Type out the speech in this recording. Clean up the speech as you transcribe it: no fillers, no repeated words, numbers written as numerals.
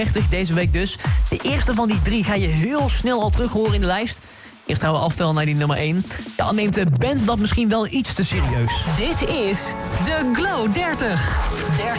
30 deze week dus. De eerste van die 3 ga je heel snel al terug horen in de lijst. Eerst gaan we aftellen naar die nummer 1. Dan neemt de band dat misschien wel iets te serieus. Dit is de Glow 30. 30.